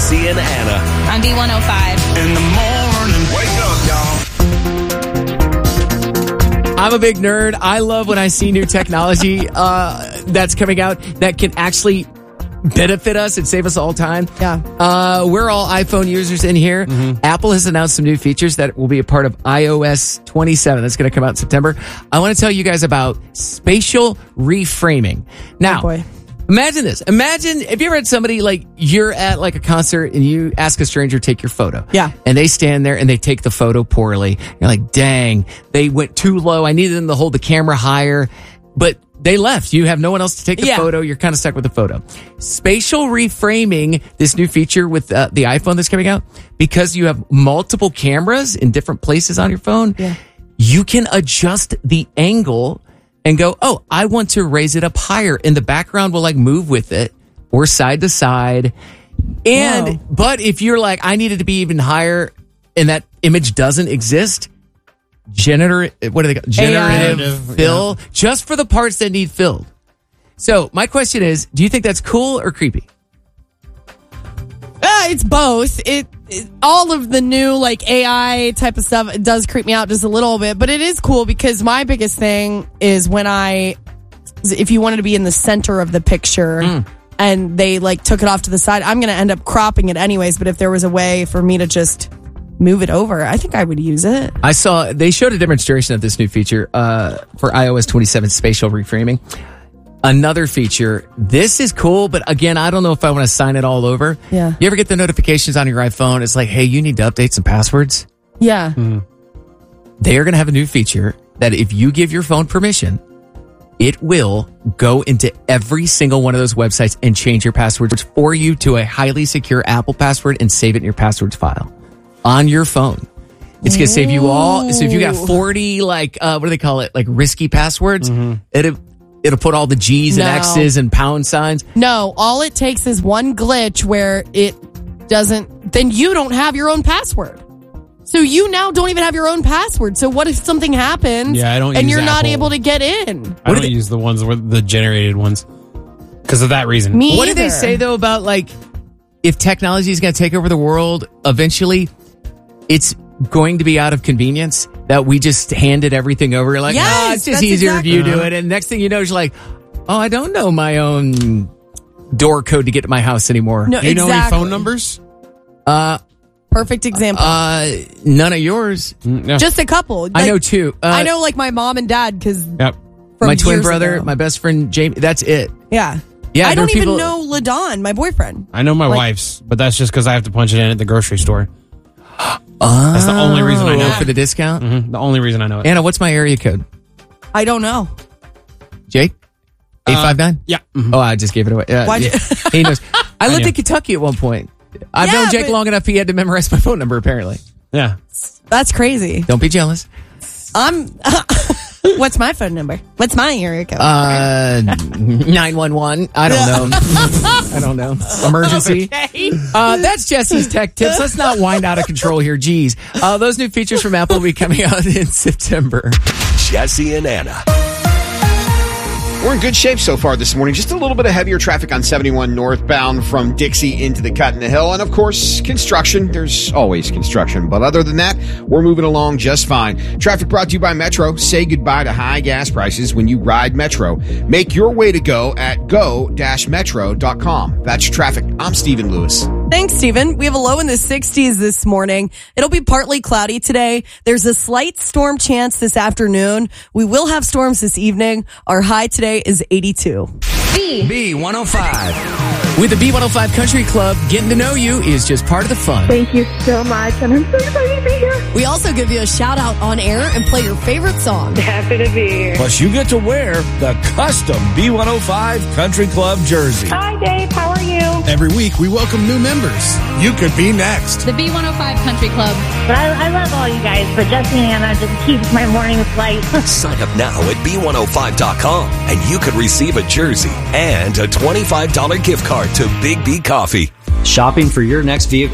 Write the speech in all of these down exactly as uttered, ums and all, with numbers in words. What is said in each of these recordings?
Jesse and Anna. On B one oh five. In the morning, wake up, y'all. I'm a big nerd. I love when I see new technology uh, that's coming out that can actually benefit us and save us all time. Yeah. Uh, we're all iPhone users in here. Mm-hmm. Apple has announced some new features that will be a part of i O S twenty-seven. That's going to come out in September. I want to tell you guys about spatial reframing. Now, oh boy. Imagine this. Imagine if you ever had somebody like you're at like a concert and you ask a stranger to take your photo. Yeah. And they stand there and they take the photo poorly. You're like, dang, they went too low. I needed them to hold the camera higher, but they left. You have no one else to take the yeah. photo. You're kind of stuck with the photo. Spatial reframing, this new feature with uh, the iPhone that's coming out, because you have multiple cameras in different places on your phone, yeah. you can adjust the angle and go, oh, I want to raise it up higher. And the background will like move with it or side to side. And, Whoa. but if you're like, I need it to be even higher and that image doesn't exist, generative, what do they call generative Generative, fill, yeah. just for the parts that need filled. So my question is, do you think that's cool or creepy? Uh, it's both. It, it all of the new like A I type of stuff, it does creep me out just a little bit, but it is cool because my biggest thing is when I, if you wanted to be in the center of the picture mm. and they like took it off to the side, I'm going to end up cropping it anyways. But if there was a way for me to just move it over, I think I would use it. I saw, they showed a demonstration of this new feature uh, for i O S twenty-seven spatial reframing. Another feature, this is cool, but again, I don't know if I want to sign it all over. Yeah. You ever get the notifications on your iPhone? It's like, hey, you need to update some passwords. Yeah. Mm. They are going to have a new feature that if you give your phone permission, it will go into every single one of those websites and change your passwords for you to a highly secure Apple password and save it in your passwords file on your phone. It's going to save you all. So if you got forty, like, uh, what do they call it? Like risky passwords, mm-hmm. it It'll put all the G's and no. X's and pound signs. No, all it takes is one glitch where it doesn't, then you don't have your own password. So you now don't even have your own password. So what if something happens yeah, I don't and use you're Apple. not able to get in? I what don't do they, use the ones with the generated ones because of that reason. Me what either. do they say though about like if technology is going to take over the world eventually, it's going to be out of convenience that we just handed everything over. You're like, yes, oh, it's just that's easier exactly. if you do it. And next thing you know, you're like, oh, I don't know my own door code to get to my house anymore. No, do you exactly. know any phone numbers? Uh, Perfect example. Uh, none of yours. Mm, yeah. Just a couple. Like, I know two. Uh, I know like my mom and dad because yep. my twin brother, ago. my best friend Jamie. That's it. Yeah. Yeah. I don't people, even know LaDon, my boyfriend. I know my like, wife's, but that's just because I have to punch it in at the grocery store. Oh, that's the only reason I know for the discount. Mm-hmm. The only reason I know it. Anna, what's my area code? I don't know. Jake, eight five nine. Yeah. Mm-hmm. Oh, I just gave it away. Uh, Why'd yeah. you- He knows. I lived I in Kentucky at one point. I've Yeah, known Jake but- long enough. He had to memorize my phone number. Apparently, Yeah. That's crazy. don't be jealous. I'm. What's my phone number? What's my area code? Uh, nine one one. I don't know. I don't know. Emergency. Okay. Uh, that's Jesse's tech tips. Let's not wind out of control here. Geez. Uh, those new features from Apple will be coming out in September. Jesse and Anna. We're in good shape so far this morning. Just a little bit of heavier traffic on seventy-one northbound from Dixie into the Cut in the Hill. And of course, construction. There's always construction. But other than that, we're moving along just fine. Traffic brought to you by Metro. Say goodbye to high gas prices when you ride Metro. Make your way to go at go dash metro dot com. That's your traffic. I'm Stephen Lewis. Thanks, Stephen. We have a low in the sixties this morning. It'll be partly cloudy today. There's a slight storm chance this afternoon. We will have storms this evening. Our high today is eighty-two. B one oh five. With the B one oh five Country Club, getting to know you is just part of the fun. Thank you so much, and I'm so excited to be here. We also give you a shout out on air and play your favorite song. Happy to be here. Plus, you get to wear the custom B one oh five Country Club jersey. Hi, Dave. How are you? Every week, we welcome new members. You could be next. The B one oh five Country Club. But I, I love all you guys, but Jesse and Anna just keeps my mornings light. Sign up now at B one oh five dot com and you could receive a jersey and a twenty-five dollars gift card to Big B Coffee. Shopping for your next vehicle?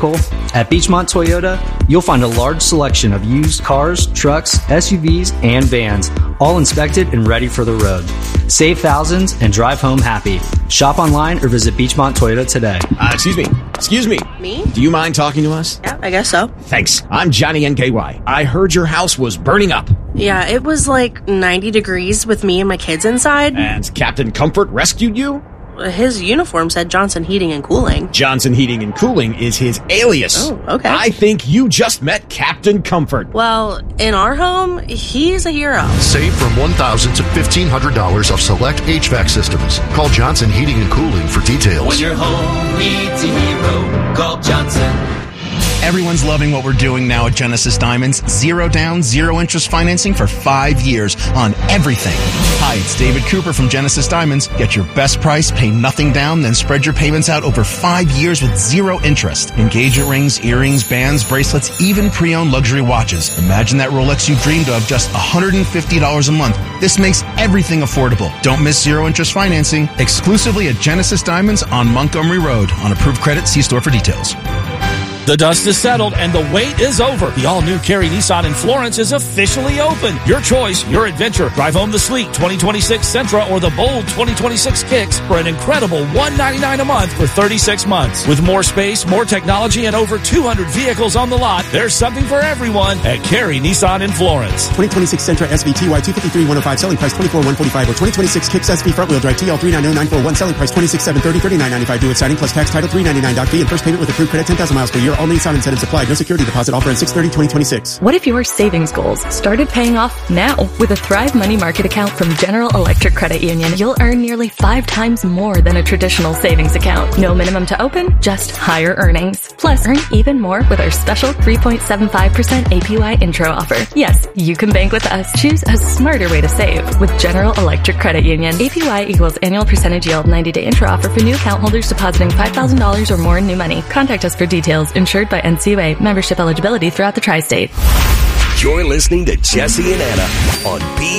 At Beachmont Toyota, you'll find a large selection of used cars, trucks, S U Vs, and vans, all inspected and ready for the road. Save thousands and drive home happy. Shop online or visit Beachmont Toyota today. Uh, excuse me. Excuse me. Me? Do you mind talking to us? Yeah, I guess so. Thanks. I'm Johnny N K Y. I heard your house was burning up. Yeah, it was like ninety degrees with me and my kids inside. And Captain Comfort rescued you? His uniform said Johnson Heating and Cooling. Johnson Heating and Cooling is his alias. Oh, okay. I think you just met Captain Comfort. Well, in our home, he's a hero. Save from one thousand dollars to fifteen hundred dollars off select H V A C systems. Call Johnson Heating and Cooling for details. When your home needs a hero, call Johnson. Everyone's loving what we're doing now at Genesis Diamonds. Zero down, zero interest financing for five years on everything. Hi, it's David Cooper from Genesis Diamonds. Get your best price, pay nothing down, then spread your payments out over five years with zero interest. Engagement rings, earrings, bands, bracelets, even pre-owned luxury watches. Imagine that Rolex you dreamed of, just one hundred fifty dollars a month. This makes everything affordable. Don't miss zero interest financing. Exclusively at Genesis Diamonds on Montgomery Road. On approved credit, see store for details. The dust is settled and the wait is over. The all-new Carey Nissan in Florence is officially open. Your choice, your adventure. Drive home the sleek twenty twenty-six Sentra or the bold twenty twenty-six Kicks for an incredible one hundred ninety-nine dollars a month for thirty-six months. With more space, more technology, and over two hundred vehicles on the lot, there's something for everyone at Carey Nissan in Florence. twenty twenty-six Sentra S V T Y two fifty-three one oh five, selling price twenty-four one forty-five, or twenty twenty-six Kicks S V front wheel drive T L three nine oh nine four one, selling price twenty-six seven thirty, thirty-nine ninety-five due at signing plus tax title three ninety-nine doc fee and first payment with approved credit ten thousand miles per year. All Nissan incentives applied. No security deposit offer at six thirty twenty twenty-six. What if your savings goals started paying off now? With a Thrive Money Market account from General Electric Credit Union, you'll earn nearly five times more than a traditional savings account. No minimum to open, just higher earnings. Plus, earn even more with our special three point seven five percent A P Y intro offer. Yes, you can bank with us. Choose a smarter way to save with General Electric Credit Union. A P Y equals annual percentage yield. ninety-day intro offer for new account holders depositing five thousand dollars or more in new money. Contact us for details. Insured by N C U A. Membership eligibility throughout the tri-state. You're listening to Jesse and Anna on B